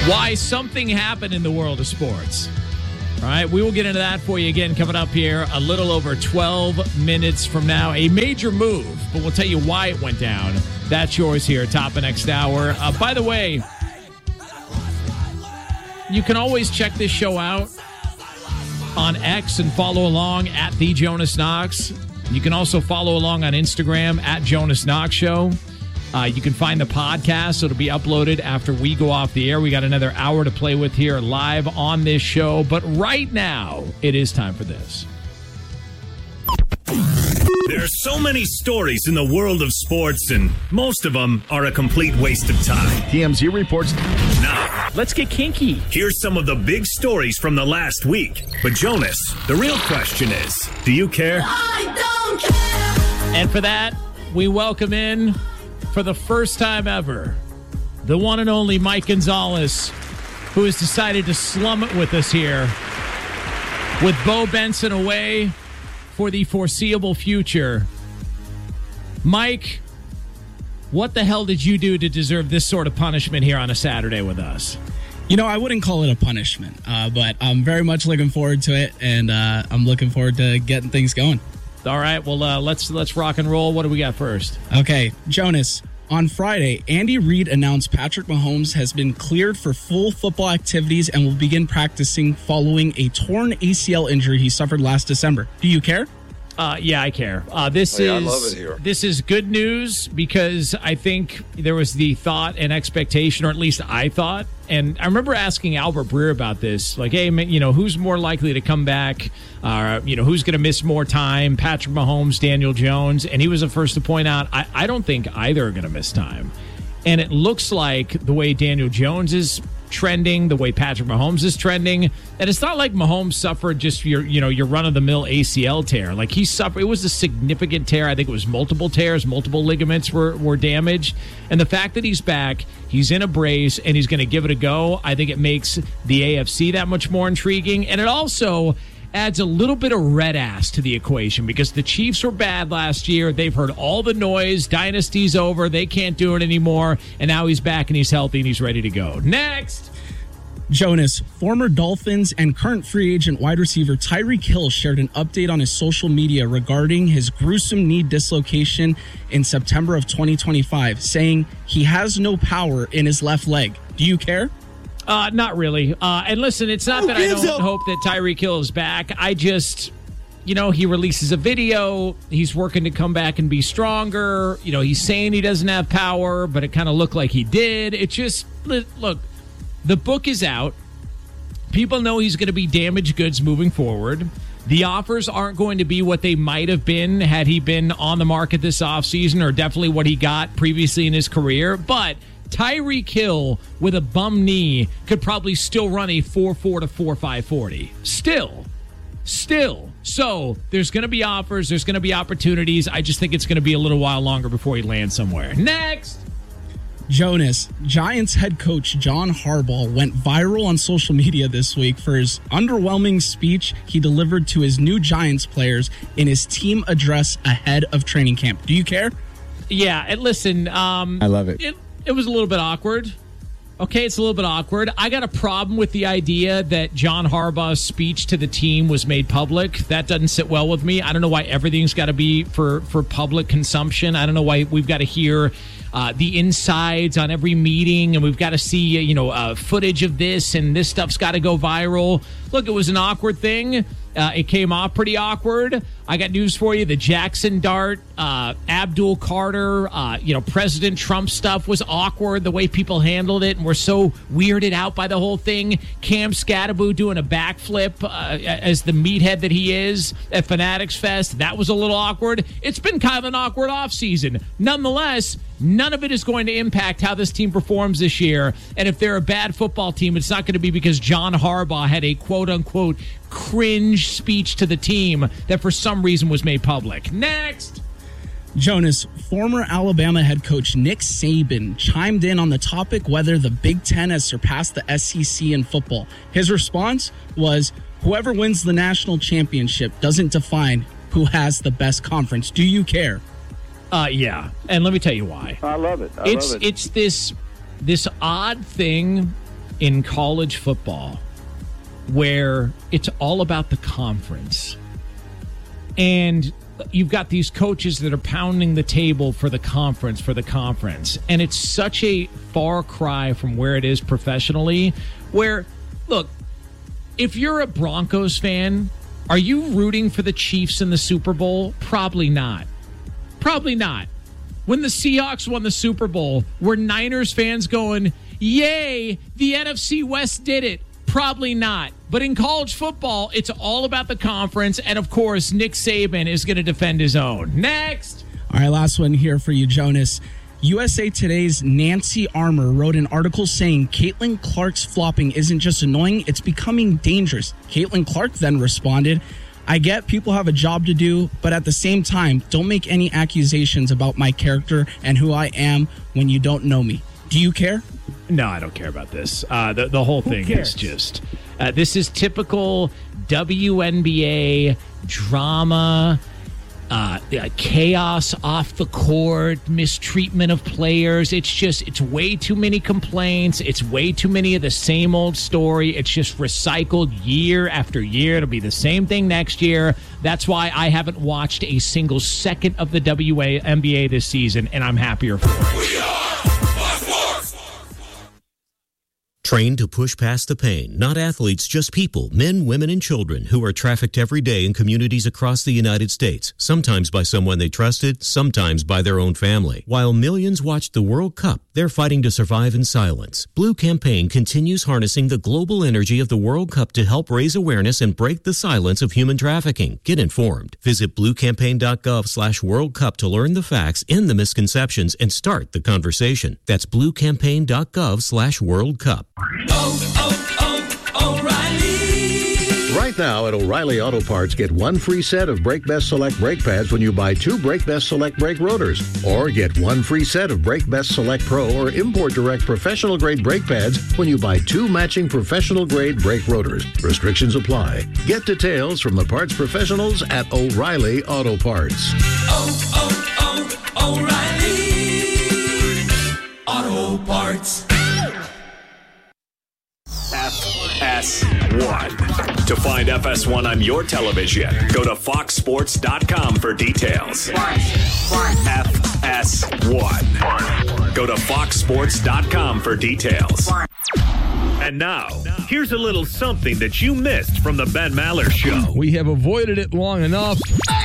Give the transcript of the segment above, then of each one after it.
Why something happened in the world of sports. All right, we will get into that for you again coming up here a little over 12 minutes from now. A major move, but we'll tell you why it went down. That's yours here, top of next hour. By the way, you can always check this show out on X and follow along at The Jonas Knox. You can also follow along on Instagram at Jonas Knox Show. You can find the podcast. So it'll be uploaded after we go off the air. We got another hour to play with here live on this show. But right now, it is time for this. There are so many stories in the world of sports, and most of them are a complete waste of time. TMZ reports. Now, let's get kinky. Here's some of the big stories from the last week. But Jonas, the real question is, do you care? I don't care. And for that, we welcome in, for the first time ever, the one and only Mike Gonzalez, who has decided to slum it with us here with Bo Benson away for the foreseeable future. Mike, what the hell did you do to deserve this sort of punishment here on a Saturday with us? You know, I wouldn't call it a punishment, but I'm very much looking forward to it, and I'm looking forward to getting things going. All right, well, let's rock and roll. What do we got first? Okay, Jonas, on Friday, Andy Reid announced Patrick Mahomes has been cleared for full football activities and will begin practicing following a torn ACL injury he suffered last December. Do you care? Yeah, I care. I love it here. This is good news because I think there was the thought and expectation, or at least I thought. And I remember asking Albert Breer about this, like, hey, you know, who's more likely to come back? Who's going to miss more time? Patrick Mahomes, Daniel Jones. And he was the first to point out, I don't think either are going to miss time. And it looks like the way Daniel Jones is trending, the way Patrick Mahomes is trending, and it's not like Mahomes suffered just your run-of-the-mill ACL tear. Like, he suffered, it was a significant tear. I think it was multiple tears, multiple ligaments were damaged. And the fact that he's back, he's in a brace, and he's going to give it a go, I think it makes the AFC that much more intriguing. And it also adds a little bit of red ass to the equation because the Chiefs were bad last year. They've heard all the noise. Dynasty's over. They can't do it anymore. And now he's back and he's healthy and he's ready to go. Next. Jonas, former Dolphins and current free agent wide receiver Tyreek Hill shared an update on his social media regarding his gruesome knee dislocation in September of 2025, saying he has no power in his left leg. Do you care? Not really. And listen, it's not that I don't hope that Tyreek Hill is back. I just, he releases a video. He's working to come back and be stronger. He's saying he doesn't have power, but it kind of looked like he did. It just, look, the book is out. People know he's going to be damaged goods moving forward. The offers aren't going to be what they might have been had he been on the market this offseason, or definitely what he got previously in his career. But Tyreek Hill with a bum knee could probably still run a 4.4 to 4.5 40. Still. So there's going to be offers. There's going to be opportunities. I just think it's going to be a little while longer before he lands somewhere. Next. Jonas, Giants head coach John Harbaugh went viral on social media this week for his underwhelming speech he delivered to his new Giants players in his team address ahead of training camp. Do you care? Yeah, and listen. I love it. It was a little bit awkward. Okay, it's a little bit awkward. I got a problem with the idea that John Harbaugh's speech to the team was made public. That doesn't sit well with me. I don't know why everything's got to be for public consumption. I don't know why we've got to hear the insides on every meeting, and we've got to see, footage of this, and this stuff's got to go viral. Look, it was an awkward thing. It came off pretty awkward. I got news for you. The Jackson Dart, Abdul Carter, President Trump stuff was awkward. The way people handled it and were so weirded out by the whole thing. Cam Scatterbo doing a backflip as the meathead that he is at Fanatics Fest. That was a little awkward. It's been kind of an awkward offseason. Nonetheless, none of it is going to impact how this team performs this year. And if they're a bad football team, it's not going to be because John Harbaugh had a quote-unquote cringe speech to the team that for some reason was made public. Next. Jonas, former Alabama head coach Nick Saban chimed in on the topic whether the Big Ten has surpassed the SEC in football. His response was, whoever wins the national championship doesn't define who has the best conference. Do you care? Yeah. And let me tell you why. I love it. It's this odd thing in college football where it's all about the conference. And you've got these coaches that are pounding the table for the conference. And it's such a far cry from where it is professionally, where, look, if you're a Broncos fan, are you rooting for the Chiefs in the Super Bowl? Probably not. When the Seahawks won the Super Bowl, were Niners fans going, yay, the NFC West did it? Probably not. But in college football, it's all about the conference. And, of course, Nick Saban is going to defend his own. Next. All right, last one here for you, Jonas. USA Today's Nancy Armour wrote an article saying Caitlin Clark's flopping isn't just annoying, it's becoming dangerous. Caitlin Clark then responded, I get people have a job to do, but at the same time, don't make any accusations about my character and who I am when you don't know me. Do you care? No, I don't care about this. The whole thing is just... this is typical WNBA drama, chaos off the court, mistreatment of players. It's way too many complaints. It's way too many of the same old story. It's just recycled year after year. It'll be the same thing next year. That's why I haven't watched a single second of the WNBA this season, and I'm happier for it. Trained to push past the pain, not athletes, just people, men, women, and children who are trafficked every day in communities across the United States, sometimes by someone they trusted, sometimes by their own family. While millions watched the World Cup, they're fighting to survive in silence. Blue Campaign continues harnessing the global energy of the World Cup to help raise awareness and break the silence of human trafficking. Get informed. Visit bluecampaign.gov/World Cup to learn the facts, end the misconceptions, and start the conversation. That's bluecampaign.gov/World Cup. O'Reilly. Right now at O'Reilly Auto Parts, get one free set of Brake Best Select brake pads when you buy 2 Brake Best Select brake rotors. Or get one free set of Brake Best Select Pro or Import Direct professional grade brake pads when you buy 2 matching professional grade brake rotors. Restrictions apply. Get details from the parts professionals at O'Reilly Auto Parts. O'Reilly Auto Parts. FS1. To find FS1 on your television, go to foxsports.com for details. FS1. Go to foxsports.com for details. And now, here's a little something that you missed from the Ben Maller Show. We have avoided it long enough.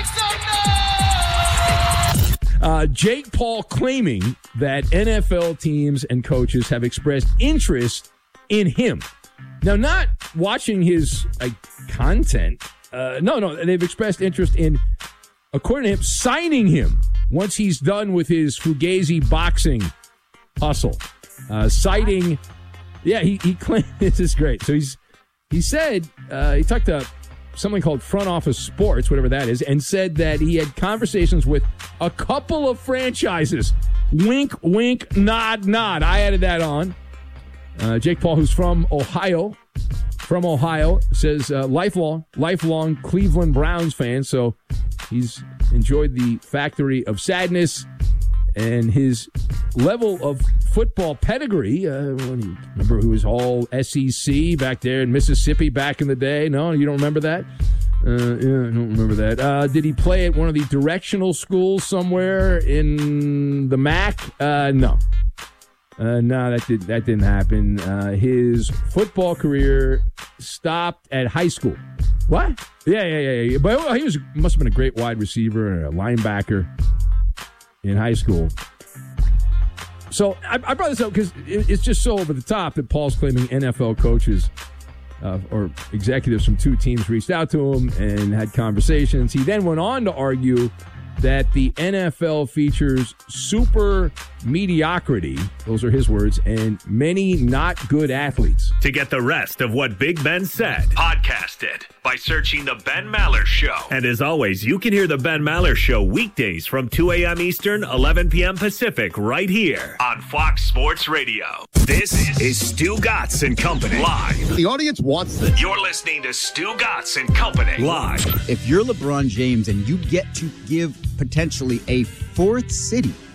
Jake Paul claiming that NFL teams and coaches have expressed interest in him. Now, not watching his content. No, they've expressed interest in, according to him, signing him once he's done with his Fugazi boxing hustle. Citing, he claimed, this is great. So he said, he talked to something called Front Office Sports, whatever that is, and said that he had conversations with a couple of franchises. Wink, wink, nod, nod. I added that on. Jake Paul, who's from Ohio, says lifelong Cleveland Browns fan. So he's enjoyed the Factory of Sadness and his level of football pedigree. Remember who was all SEC back there in Mississippi back in the day? No, you don't remember that? I don't remember that. Did he play at one of the directional schools somewhere in the MAC? No. No, that didn't happen. His football career stopped at high school. What? Yeah. But he must have been a great wide receiver and a linebacker in high school. So I brought this up because it's just so over the top that Paul's claiming NFL coaches or executives from 2 teams reached out to him and had conversations. He then went on to argue that the NFL features super mediocrity, those are his words, and many not good athletes. To get the rest of what Big Ben said, podcast it by searching The Ben Maller Show. And as always, you can hear The Ben Maller Show weekdays from 2 a.m. Eastern, 11 p.m. Pacific, right here on Fox Sports Radio. This is Stu Gatz and Company live. The audience wants this. You're listening to Stu Gatz and Company live. If you're LeBron James and you get to give potentially a 4th city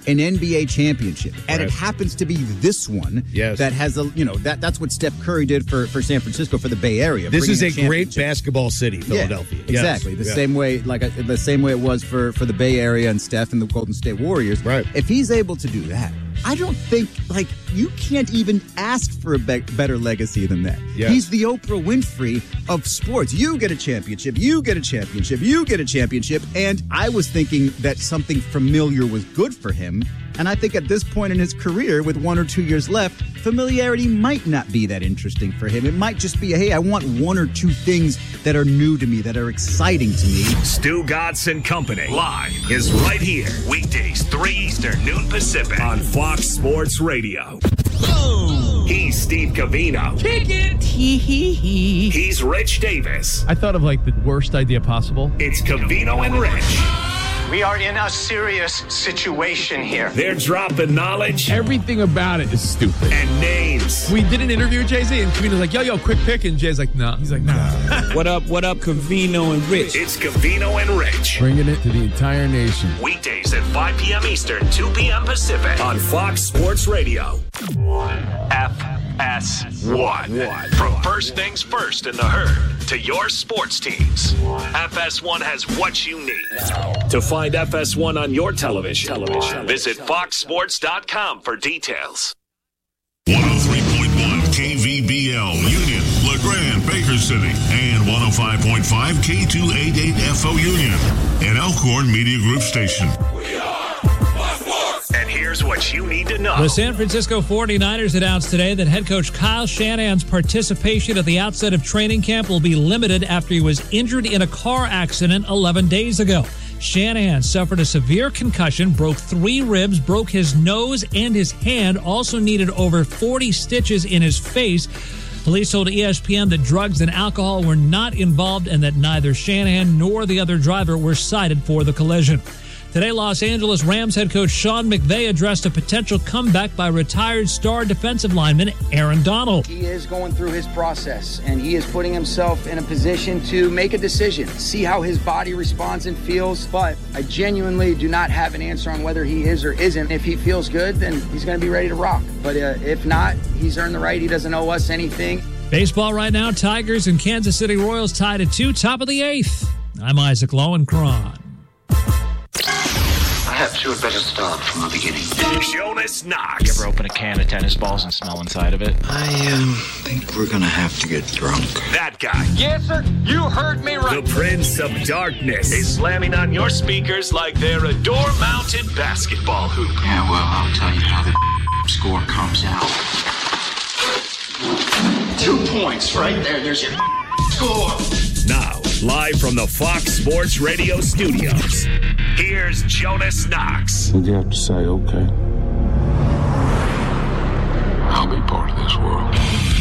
an NBA championship, and it happens to be this one that has that's what Steph Curry did for San Francisco, for the Bay Area. This is a great basketball city, Philadelphia. Yeah, exactly. The same way it was for the Bay Area and Steph and the Golden State Warriors. Right. If he's able to do that, I don't think, you can't even ask for a better legacy than that. Yeah. He's the Oprah Winfrey of sports. You get a championship, you get a championship, you get a championship. And I was thinking that something familiar was good for him. And I think at this point in his career, with 1 or 2 years left, familiarity might not be that interesting for him. It might just be, hey, I want 1 or 2 things that are new to me, that are exciting to me. Stu Gatz and Company live is right here. Weekdays, 3 Eastern, noon Pacific on Fox Sports Radio. Boom. He's Steve Covino. Kick it. He's Rich Davis. I thought of the worst idea possible. It's Covino and Rich. We are in a serious situation here. They're dropping knowledge. Everything about it is stupid. And names. We did an interview with Jay-Z, and Covino's like, yo, quick pick. And Jay's like, nah. He's like, nah. What up, Covino and Rich? It's Covino and Rich. Bringing it to the entire nation. Weekdays at 5 p.m. Eastern, 2 p.m. Pacific on Fox Sports Radio. FS1. From first things first in the herd to your sports teams, FS1 has what you need. To find FS1 on your television, visit foxsports.com for details. 103.1 KVBL, Union, LeGrand, Baker City, and 105.5 K288FO Union, an Elkhorn Media Group station. And here's what you need to know. The San Francisco 49ers announced today that head coach Kyle Shanahan's participation at the outset of training camp will be limited after he was injured in a car accident 11 days ago. Shanahan suffered a severe concussion, broke 3 ribs, broke his nose and his hand, also needed over 40 stitches in his face. Police told ESPN that drugs and alcohol were not involved and that neither Shanahan nor the other driver were cited for the collision. Today, Los Angeles Rams head coach Sean McVay addressed a potential comeback by retired star defensive lineman Aaron Donald. He is going through his process, and he is putting himself in a position to make a decision, see how his body responds and feels. But I genuinely do not have an answer on whether he is or isn't. If he feels good, then he's going to be ready to rock. But if not, he's earned the right. He doesn't owe us anything. Baseball right now, Tigers and Kansas City Royals tied at 2, top of the 8th. I'm Isaac Lowenkron. Perhaps you had better start from the beginning. Jonas Knox. You ever open a can of tennis balls and smell inside of it? I think we're gonna have to get drunk. That guy. Yes, sir. You heard me right. The Prince of Darkness is slamming on your speakers like they're a door-mounted basketball hoop. Yeah, well, I'll tell you how the score comes out. 2 points right there. There's your score. Now, live from the Fox Sports Radio studios, here's Jonas Knox. Would you have to say, okay, I'll be part of this world.